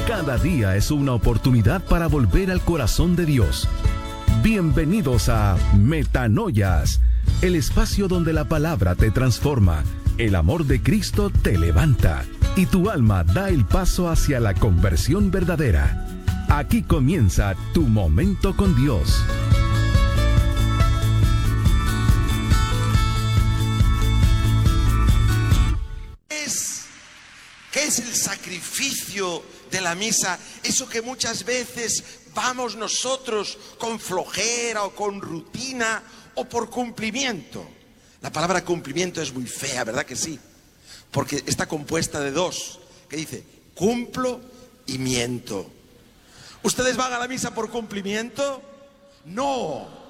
Cada día es una oportunidad para volver al corazón de Dios. Bienvenidos a Metanoias, el espacio donde la palabra te transforma, el amor de Cristo te levanta y tu alma da el paso hacia la conversión verdadera. Aquí comienza tu momento con Dios. ¿Qué es el sacrificio de la misa? Eso que muchas veces vamos nosotros con flojera o con rutina o por cumplimiento. La palabra cumplimiento es muy fea, ¿verdad que sí? Porque está compuesta de dos, que dice cumplo y miento. ¿Ustedes van a la misa por cumplimiento? No.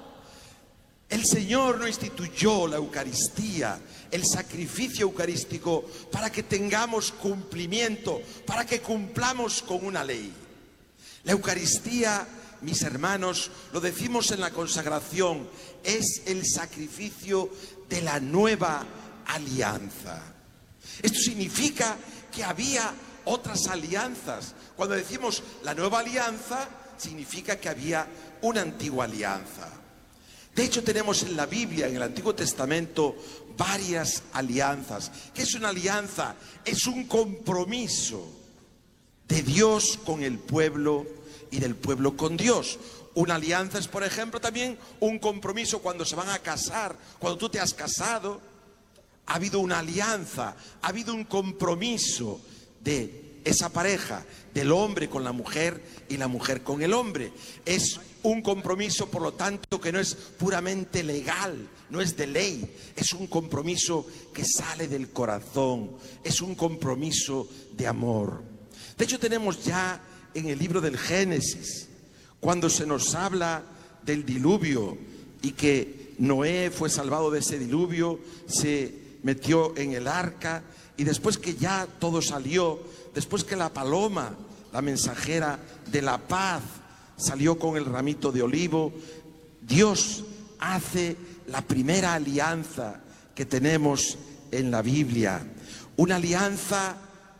El Señor no instituyó la Eucaristía, el sacrificio eucarístico, para que tengamos cumplimiento, para que cumplamos con una ley. La Eucaristía, mis hermanos, lo decimos en la consagración, es el sacrificio de la nueva alianza. Esto significa que había otras alianzas. Cuando decimos la nueva alianza, significa que había una antigua alianza. De hecho, tenemos en la Biblia, en el Antiguo Testamento, varias alianzas. ¿Qué es una alianza? Es un compromiso de Dios con el pueblo y del pueblo con Dios. Una alianza es, por ejemplo, también un compromiso cuando se van a casar. Cuando tú te has casado, ha habido una alianza, ha habido un compromiso de esa pareja, del hombre con la mujer y la mujer con el hombre. Es un compromiso, por lo tanto, que no es puramente legal, no es de ley, es un compromiso que sale del corazón, es un compromiso de amor. De hecho, tenemos ya en el libro del Génesis, cuando se nos habla del diluvio y que Noé fue salvado de ese diluvio, se metió en el arca y después que ya todo salió, después que la paloma, la mensajera de la paz, salió con el ramito de olivo, Dios hace la primera alianza que tenemos en la Biblia. Una alianza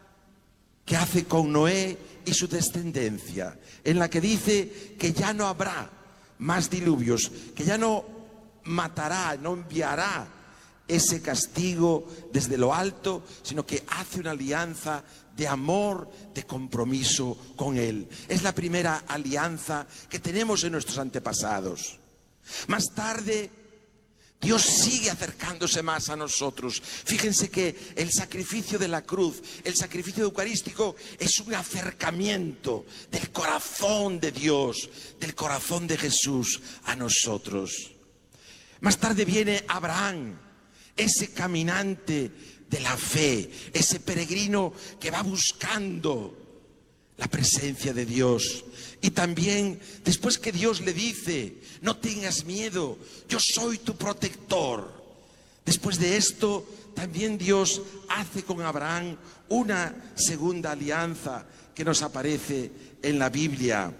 que hace con Noé y su descendencia, en la que dice que ya no habrá más diluvios, que ya no matará, no enviará ese castigo desde lo alto, sino que hace una alianza de amor, de compromiso con Él. Es la primera alianza que tenemos en nuestros antepasados. Más tarde, Dios sigue acercándose más a nosotros. Fíjense que el sacrificio de la cruz, el sacrificio eucarístico, es un acercamiento del corazón de Dios, del corazón de Jesús a nosotros. Más tarde viene Abraham, ese caminante de la fe, ese peregrino que va buscando la presencia de Dios. Y también después que Dios le dice, no tengas miedo, yo soy tu protector. Después de esto, también Dios hace con Abraham una segunda alianza que nos aparece en la Biblia.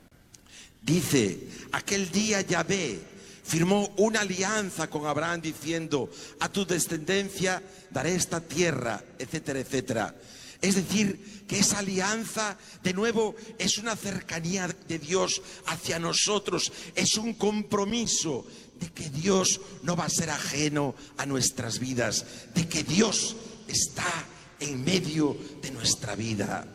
Dice, aquel día Yahvé firmó una alianza con Abraham diciendo, a tu descendencia daré esta tierra, etcétera, etcétera. Es decir, que esa alianza, de nuevo, es una cercanía de Dios hacia nosotros, es un compromiso de que Dios no va a ser ajeno a nuestras vidas, de que Dios está en medio de nuestra vida.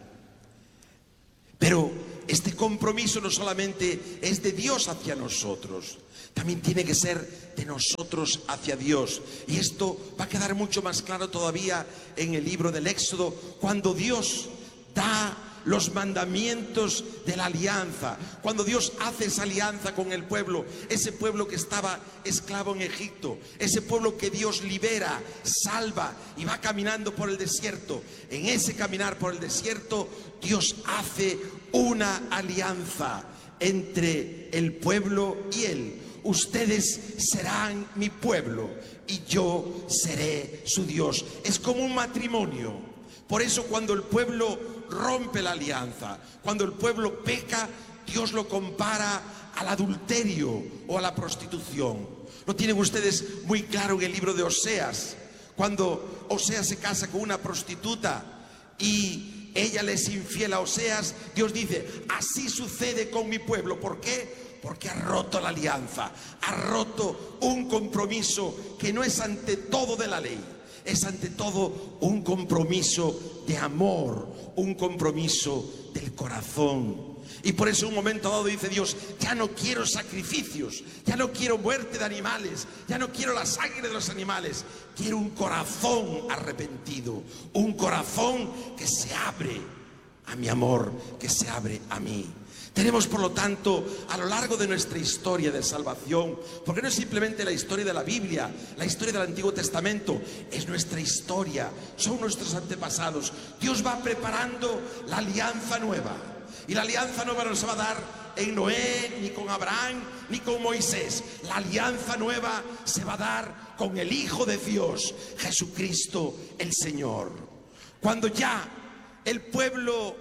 Pero este compromiso no solamente es de Dios hacia nosotros, también tiene que ser de nosotros hacia Dios. Y esto va a quedar mucho más claro todavía en el libro del Éxodo, cuando Dios da los mandamientos de la alianza, cuando Dios hace esa alianza con el pueblo, ese pueblo que estaba esclavo en Egipto, ese pueblo que Dios libera, salva y va caminando por el desierto. En ese caminar por el desierto, Dios hace una alianza entre el pueblo y Él. Ustedes serán mi pueblo y yo seré su Dios. Es como un matrimonio. Por eso cuando el pueblo rompe la alianza, cuando el pueblo peca, Dios lo compara al adulterio o a la prostitución. Lo tienen ustedes muy claro en el libro de Oseas, cuando Oseas se casa con una prostituta y ella le es infiel a Oseas, Dios dice, así sucede con mi pueblo. ¿Por qué? Porque ha roto la alianza, ha roto un compromiso que no es ante todo de la ley, es ante todo un compromiso de amor, un compromiso del corazón. Y por eso en un momento dado dice Dios, ya no quiero sacrificios, ya no quiero muerte de animales, ya no quiero la sangre de los animales, quiero un corazón arrepentido, un corazón que se abre a mi amor, que se abre a mí. Tenemos, por lo tanto, a lo largo de nuestra historia de salvación, porque no es simplemente la historia de la Biblia, la historia del Antiguo Testamento, es nuestra historia, son nuestros antepasados. Dios va preparando la alianza nueva. Y la alianza nueva no se va a dar en Noé, ni con Abraham, ni con Moisés. La alianza nueva se va a dar con el Hijo de Dios, Jesucristo el Señor. Cuando ya el pueblo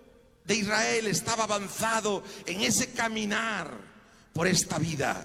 de Israel estaba avanzado en ese caminar por esta vida,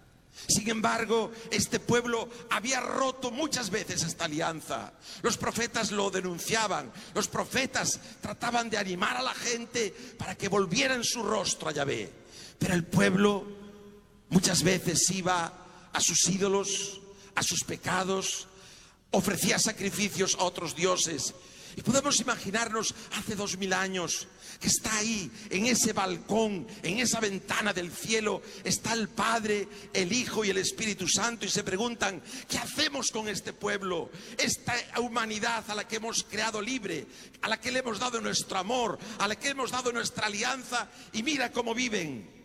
sin embargo, este pueblo había roto muchas veces esta alianza. Los profetas lo denunciaban, los profetas trataban de animar a la gente para que volvieran su rostro a Yahvé. Pero el pueblo muchas veces iba a sus ídolos, a sus pecados, ofrecía sacrificios a otros dioses. Y podemos imaginarnos hace 2000 años que está ahí, en ese balcón, en esa ventana del cielo, está el Padre, el Hijo y el Espíritu Santo, y se preguntan, ¿qué hacemos con este pueblo? Esta humanidad a la que hemos creado libre, a la que le hemos dado nuestro amor, a la que hemos dado nuestra alianza, y mira cómo viven.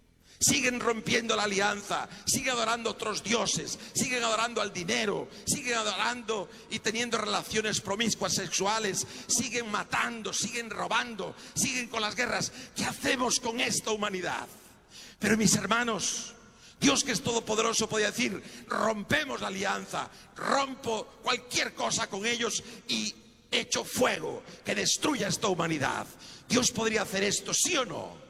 Siguen rompiendo la alianza, siguen adorando a otros dioses, siguen adorando al dinero, siguen adorando y teniendo relaciones promiscuas sexuales, siguen matando, siguen robando, siguen con las guerras. ¿Qué hacemos con esta humanidad? Pero mis hermanos, Dios, que es todopoderoso, podía decir, rompemos la alianza, rompo cualquier cosa con ellos y echo fuego que destruya esta humanidad. ¿Dios podría hacer esto, sí o no?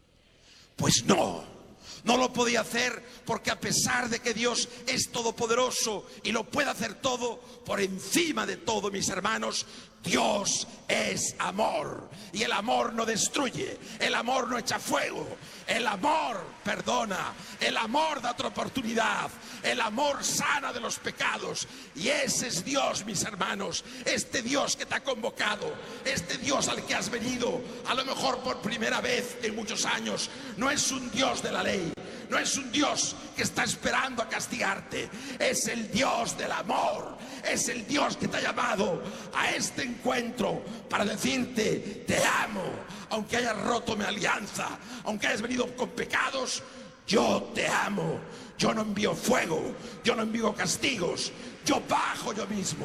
Pues no, no lo podía hacer, porque a pesar de que Dios es todopoderoso y lo puede hacer todo, por encima de todo, mis hermanos, Dios es amor, y el amor no destruye, el amor no echa fuego, el amor perdona, el amor da otra oportunidad, el amor sana de los pecados. Y ese es Dios, mis hermanos, este Dios que te ha convocado, este Dios al que has venido, a lo mejor por primera vez en muchos años. No es un Dios de la ley, no es un Dios que está esperando a castigarte, es el Dios del amor, es el Dios que te ha llamado a este encuentro para decirte, te amo, aunque hayas roto mi alianza, aunque hayas venido con pecados, yo te amo. Yo no envío fuego, yo no envío castigos, yo bajo yo mismo.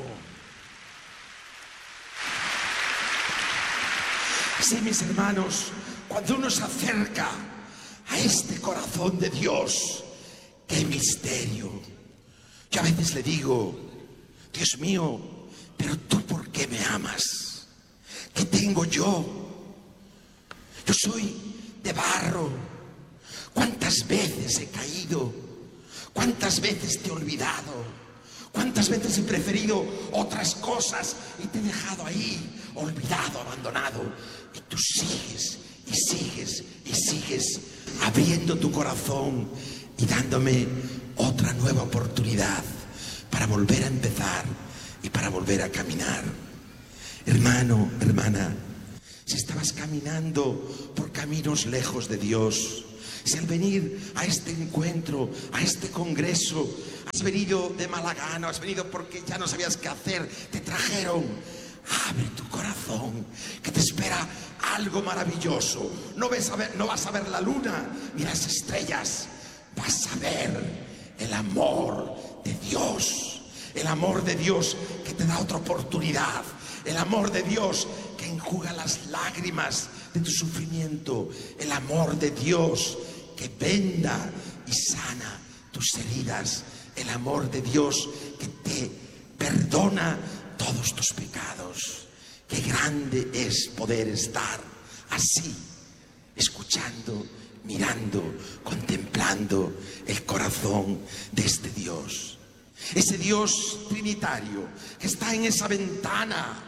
Sí, mis hermanos, cuando uno se acerca a este corazón de Dios, qué misterio. Yo a veces le digo, Dios mío, pero tú ¿por qué me amas? ¿Qué tengo yo? Yo soy de barro. ¿Cuántas veces he caído? ¿Cuántas veces te he olvidado? ¿Cuántas veces he preferido otras cosas y te he dejado ahí, olvidado, abandonado? Y tú sigues y sigues y sigues abriendo tu corazón y dándome otra nueva oportunidad para volver a empezar y para volver a caminar. Hermano, hermana, si estabas caminando por caminos lejos de Dios, si al venir a este encuentro, a este congreso, has venido de mala gana, has venido porque ya no sabías qué hacer, te trajeron, abre tu corazón, que te espera algo maravilloso. No vas a ver la luna ni las estrellas, vas a ver el amor de Dios, el amor de Dios que te da otra oportunidad, el amor de Dios que enjuga las lágrimas de tu sufrimiento, el amor de Dios que venda y sana tus heridas, el amor de Dios que te perdona todos tus pecados. Qué grande es poder estar así, escuchando, mirando, contemplando el corazón de este Dios. Ese Dios trinitario que está en esa ventana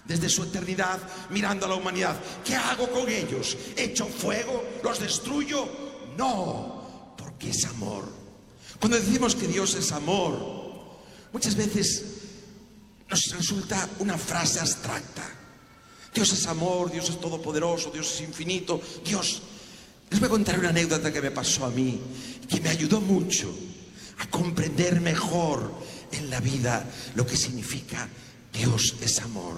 desde su eternidad, mirando a la humanidad. ¿Qué hago con ellos? ¿Echo fuego? ¿Los destruyo? No, porque es amor. Cuando decimos que Dios es amor, muchas veces nos resulta una frase abstracta. Dios es amor, Dios es todopoderoso, Dios es infinito. Dios... Les voy a contar una anécdota que me pasó a mí, que me ayudó mucho a comprender mejor en la vida lo que significa Dios es amor.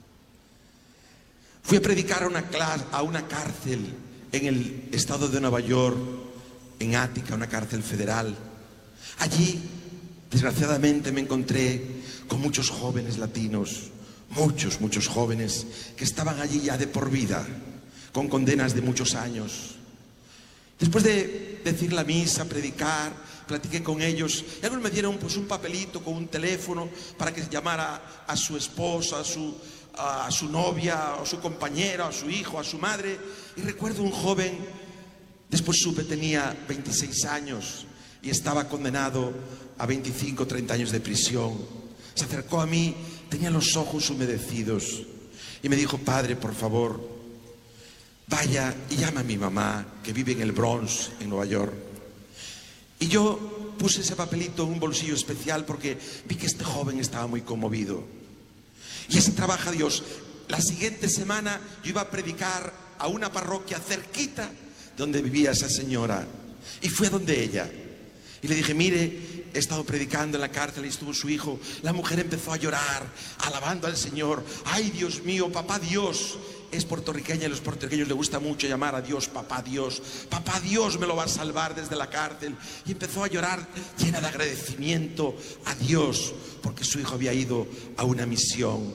Fui a predicar a una cárcel en el estado de Nueva York, en Ática, una cárcel federal. Allí, desgraciadamente, me encontré con muchos jóvenes latinos, muchos jóvenes que estaban allí ya de por vida, con condenas de muchos años. Después de decir la misa, predicar, platiqué con ellos y algunos me dieron pues un papelito con un teléfono para que llamara a su esposa, a su novia, a su compañera, a su hijo, a su madre. Y recuerdo un joven, después supe tenía 26 años y estaba condenado a 25 o 30 años de prisión. Se acercó a mí, tenía los ojos humedecidos y me dijo: padre, por favor, vaya y llama a mi mamá, que vive en el Bronx, en Nueva York. Y yo puse ese papelito en un bolsillo especial porque vi que este joven estaba muy conmovido. Y así trabaja Dios. La siguiente semana yo iba a predicar a una parroquia cerquita donde vivía esa señora. Y fui a donde ella. Y le dije: mire, he estado predicando en la cárcel y estuvo su hijo. La mujer empezó a llorar, alabando al Señor. Ay, Dios mío, papá Dios. Es puertorriqueña y a los puertorriqueños les gusta mucho llamar a Dios papá Dios. Papá Dios me lo va a salvar desde la cárcel. Y empezó a llorar llena de agradecimiento a Dios porque su hijo había ido a una misión.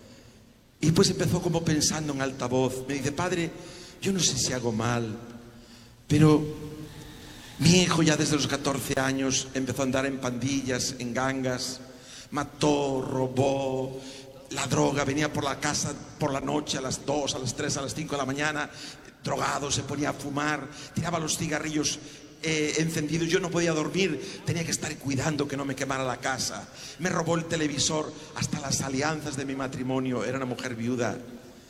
Y pues empezó como pensando en alta voz. Me dice: padre, yo no sé si hago mal, pero mi hijo ya desde los 14 años empezó a andar en pandillas, en gangas, mató, robó. La droga, venía por la casa por la noche a las 2, a las 3, a las 5 de la mañana, drogado, se ponía a fumar, tiraba los cigarrillos encendidos. Yo no podía dormir, tenía que estar cuidando que no me quemara la casa. Me robó el televisor, hasta las alianzas de mi matrimonio. Era una mujer viuda.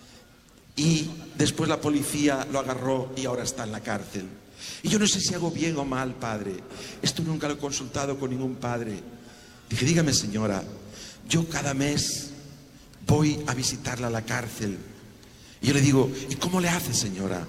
Y después la policía lo agarró y ahora está en la cárcel. Y yo no sé si hago bien o mal, padre. Esto nunca lo he consultado con ningún padre. Dije: dígame, señora, yo cada mes voy a visitarla a la cárcel. Y yo le digo: ¿y cómo le hace, señora?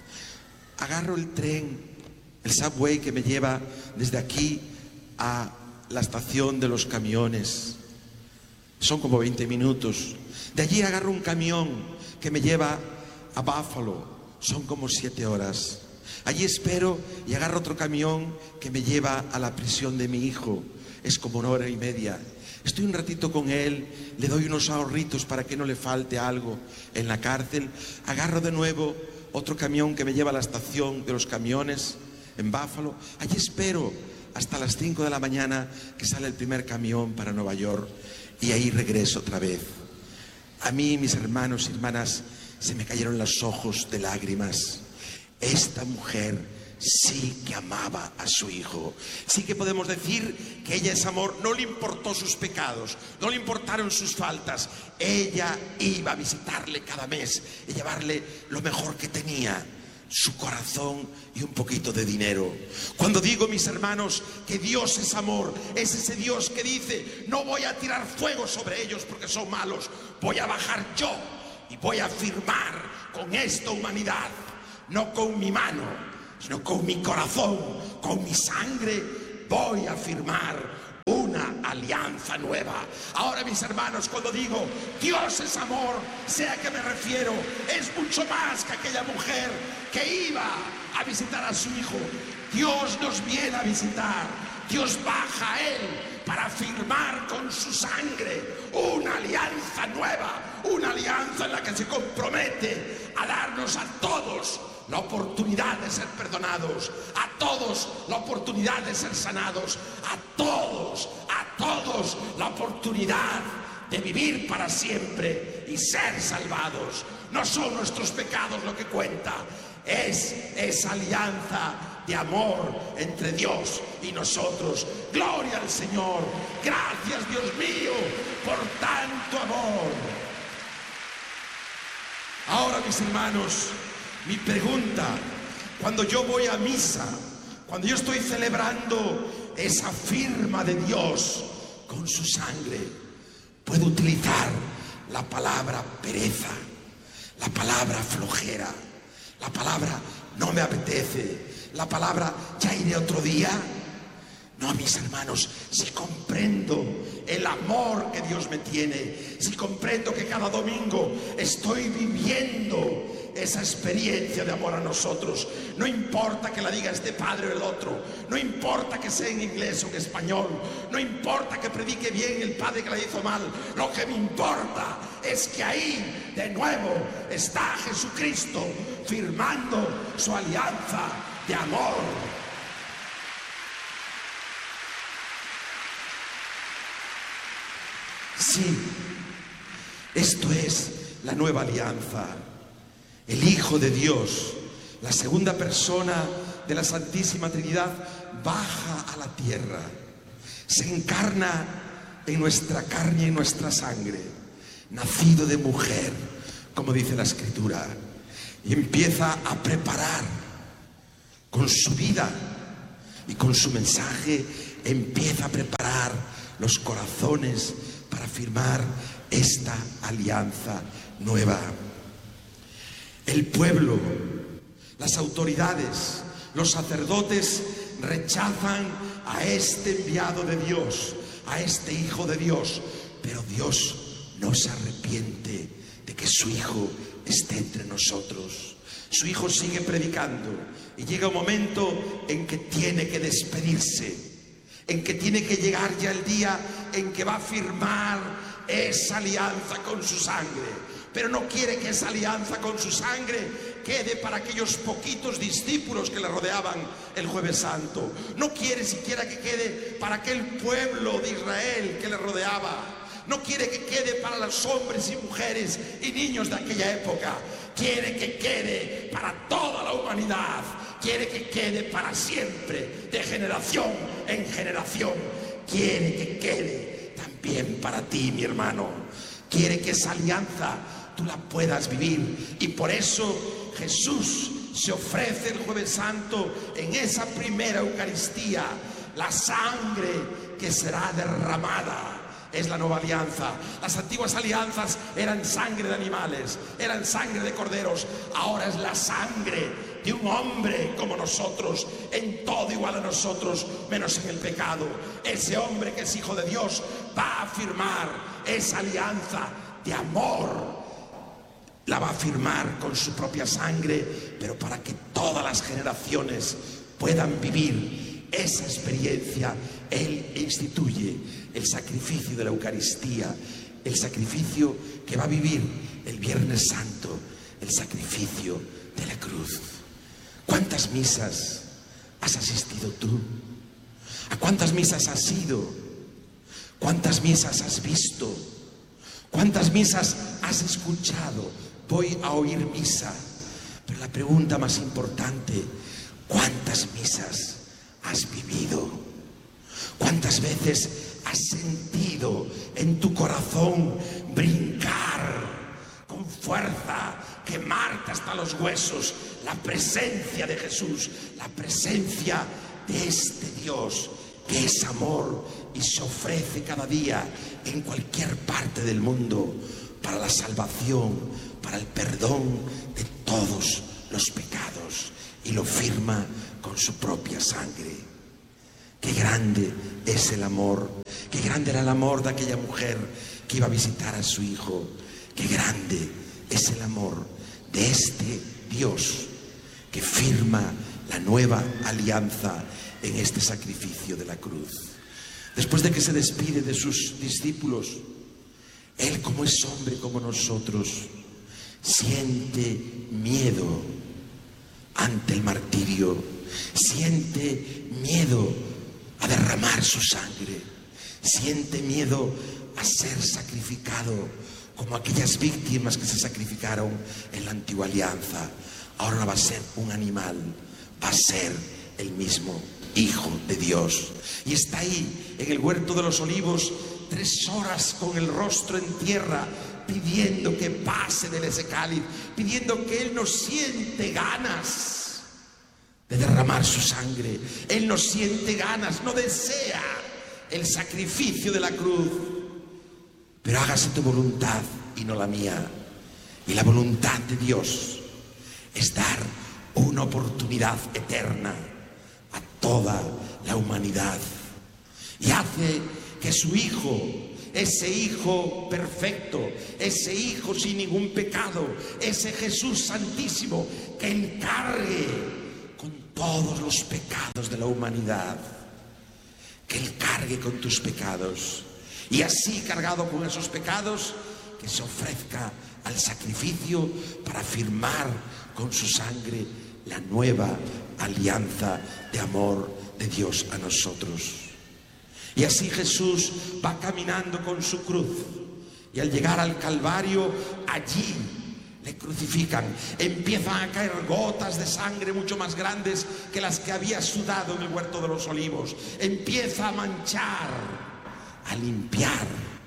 Agarro el tren, el subway que me lleva desde aquí a la estación de los camiones. Son como 20 minutos. De allí agarro un camión que me lleva a Buffalo. Son como 7 horas. Allí espero y agarro otro camión que me lleva a la prisión de mi hijo. Es como 1 hora y media. Estoy un ratito con él, le doy unos ahorritos para que no le falte algo en la cárcel. Agarro de nuevo otro camión que me lleva a la estación de los camiones en Buffalo. Allí espero hasta las 5 de la mañana que sale el primer camión para Nueva York. Y ahí regreso otra vez. A mí, mis hermanos y hermanas, se me cayeron los ojos de lágrimas. Esta mujer sí que amaba a su hijo. Sí que podemos decir que ella es amor. No le importó sus pecados, no le importaron sus faltas. Ella iba a visitarle cada mes y llevarle lo mejor que tenía: su corazón y un poquito de dinero. Cuando digo, mis hermanos, que Dios es amor, es ese Dios que dice: no voy a tirar fuego sobre ellos porque son malos, voy a bajar yo y voy a firmar con esta humanidad, no con mi mano, sino con mi corazón, con mi sangre, voy a firmar una alianza nueva. Ahora, mis hermanos, cuando digo Dios es amor, sé a qué me refiero. Es mucho más que aquella mujer que iba a visitar a su hijo. Dios nos viene a visitar. Dios baja a él para firmar con su sangre una alianza nueva, una alianza en la que se compromete a darnos a todos la oportunidad de ser perdonados, a todos la oportunidad de ser sanados, a todos la oportunidad de vivir para siempre y ser salvados. No son nuestros pecados lo que cuenta, es esa alianza de amor entre Dios y nosotros. Gloria al Señor. Gracias, Dios mío, por tanto amor. Ahora, mis hermanos, mi pregunta, cuando yo voy a misa, cuando yo estoy celebrando esa firma de Dios con su sangre, ¿puedo utilizar la palabra pereza, la palabra flojera, la palabra no me apetece, la palabra ya iré otro día? No, mis hermanos, si comprendo el amor que Dios me tiene, si comprendo que cada domingo estoy viviendo esa experiencia de amor a nosotros, no importa que la diga este padre o el otro, no importa que sea en inglés o en español, no importa que predique bien el padre que la hizo mal, lo que me importa es que ahí de nuevo está Jesucristo firmando su alianza de amor. Sí, esto es la nueva alianza. El Hijo de Dios, la segunda persona de la Santísima Trinidad, baja a la tierra, se encarna en nuestra carne y en nuestra sangre, nacido de mujer, como dice la Escritura, y empieza a preparar con su vida y con su mensaje, empieza a preparar los corazones para firmar esta alianza nueva. El pueblo, las autoridades, los sacerdotes rechazan a este enviado de Dios, a este Hijo de Dios, pero Dios no se arrepiente de que su Hijo esté entre nosotros. Su Hijo sigue predicando y llega un momento en que tiene que despedirse, en que tiene que llegar ya el día en que va a firmar esa alianza con su sangre. Pero no quiere que esa alianza con su sangre quede para aquellos poquitos discípulos que le rodeaban el Jueves Santo. No quiere siquiera que quede para aquel pueblo de Israel que le rodeaba. No quiere que quede para los hombres y mujeres y niños de aquella época. Quiere que quede para toda la humanidad. Quiere que quede para siempre, de generación en generación. Quiere que quede también para ti, mi hermano. Quiere que esa alianza tú la puedas vivir. Y por eso Jesús se ofrece el Jueves Santo en esa primera Eucaristía. La sangre que será derramada es la nueva alianza. Las antiguas alianzas eran sangre de animales, eran sangre de corderos. Ahora es la sangre de un hombre como nosotros, en todo igual a nosotros, menos en el pecado. Ese hombre que es Hijo de Dios va a firmar esa alianza de amor. La va a firmar con su propia sangre, pero para que todas las generaciones puedan vivir esa experiencia, Él instituye el sacrificio de la Eucaristía, el sacrificio que va a vivir el Viernes Santo, el sacrificio de la cruz. ¿Cuántas misas has asistido tú? ¿A cuántas misas has ido? ¿Cuántas misas has visto? ¿Cuántas misas has escuchado? Voy a oír misa. Pero la pregunta más importante, ¿cuántas misas has vivido? ¿Cuántas veces has sentido en tu corazón brincar con fuerza, quemarte hasta los huesos la presencia de Jesús, la presencia de este Dios que es amor y se ofrece cada día en cualquier parte del mundo para la salvación, para el perdón de todos los pecados, y lo firma con su propia sangre? Qué grande es el amor, qué grande era el amor de aquella mujer que iba a visitar a su hijo, qué grande es el amor de este Dios que firma la nueva alianza en este sacrificio de la cruz. Después de que se despide de sus discípulos, Él, como es hombre como nosotros, siente miedo ante el martirio, siente miedo a derramar su sangre, siente miedo a ser sacrificado como aquellas víctimas que se sacrificaron en la antigua alianza. Ahora no va a ser un animal, va a ser el mismo Hijo de Dios. Y está ahí en el huerto de los olivos 3 horas con el rostro en tierra, pidiendo que pase de ese cáliz, pidiendo que Él no siente ganas de derramar su sangre. Él no siente ganas, no desea el sacrificio de la cruz. Pero hágase tu voluntad y no la mía. Y la voluntad de Dios es dar una oportunidad eterna a toda la humanidad. Y hace que su Hijo, ese Hijo perfecto, ese Hijo sin ningún pecado, ese Jesús santísimo, que encargue con todos los pecados de la humanidad, que Él cargue con tus pecados, y así cargado con esos pecados, que se ofrezca al sacrificio para firmar con su sangre la nueva alianza de amor de Dios a nosotros. Y así Jesús va caminando con su cruz, y al llegar al Calvario, allí le crucifican. Empiezan a caer gotas de sangre mucho más grandes que las que había sudado en el huerto de los olivos. Empieza a manchar, a limpiar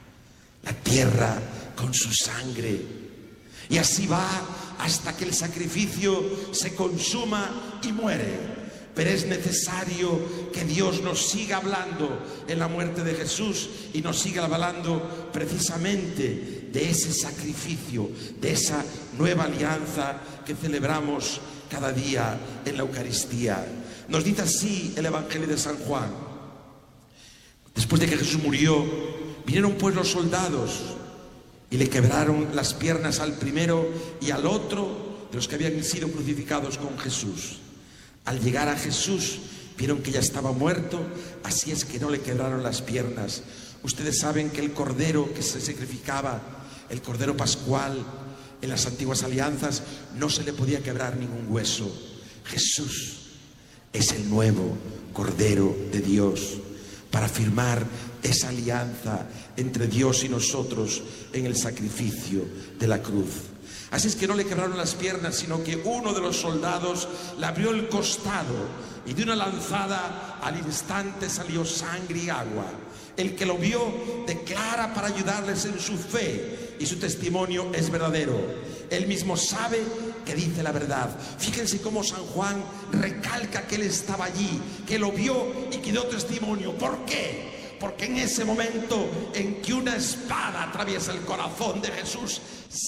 la tierra con su sangre. Y así va hasta que el sacrificio se consuma y muere. Pero es necesario que Dios nos siga hablando en la muerte de Jesús, y nos siga hablando precisamente de ese sacrificio, de esa nueva alianza que celebramos cada día en la Eucaristía. Nos dice así el Evangelio de San Juan. Después de que Jesús murió, vinieron pues los soldados y le quebraron las piernas al primero y al otro de los que habían sido crucificados con Jesús. Al llegar a Jesús, vieron que ya estaba muerto, así es que no le quebraron las piernas. Ustedes saben que el cordero que se sacrificaba, el cordero pascual, en las antiguas alianzas, no se le podía quebrar ningún hueso. Jesús es el nuevo Cordero de Dios para firmar esa alianza entre Dios y nosotros en el sacrificio de la cruz. Así es que no le quebraron las piernas, sino que uno de los soldados le abrió el costado, y de una lanzada al instante salió sangre y agua. El que lo vio declara para ayudarles en su fe, y su testimonio es verdadero. Él mismo sabe que dice la verdad. Fíjense cómo San Juan recalca que él estaba allí, que lo vio y que dio testimonio. ¿Por qué? Porque en ese momento en que una espada atraviesa el corazón de Jesús,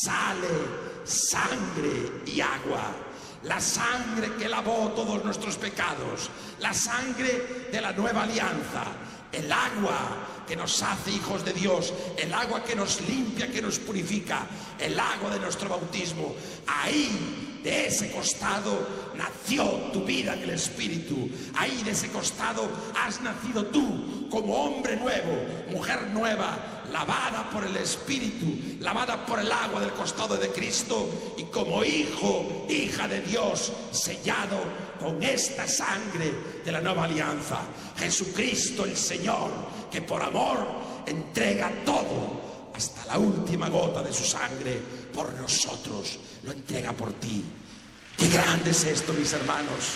sale sangre y agua. La sangre que lavó todos nuestros pecados, la sangre de la nueva alianza, el agua que nos hace hijos de Dios, el agua que nos limpia, que nos purifica, el agua de nuestro bautismo. Ahí, de ese costado, nació tu vida en el Espíritu. Ahí, de ese costado, has nacido tú como hombre nuevo, mujer nueva, lavada por el Espíritu, lavada por el agua del costado de Cristo, y como hijo, hija de Dios, sellado con esta sangre de la nueva alianza. Jesucristo el Señor, que por amor entrega todo, hasta la última gota de su sangre por nosotros, lo entrega por ti. Qué grande es esto, mis hermanos.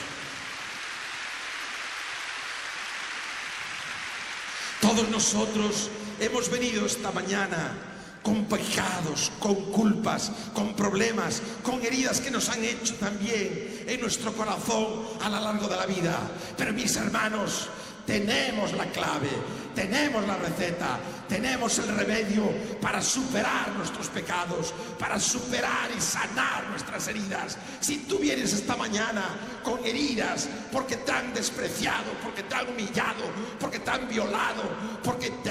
Todos nosotros hemos venido esta mañana con pecados, con culpas, con problemas, con heridas que nos han hecho también en nuestro corazón a lo largo de la vida. Pero mis hermanos, tenemos la clave, tenemos la receta, tenemos el remedio para superar nuestros pecados, para superar y sanar nuestras heridas. Si tú vienes esta mañana con heridas porque te han despreciado, porque te han humillado, porque te han violado, porque te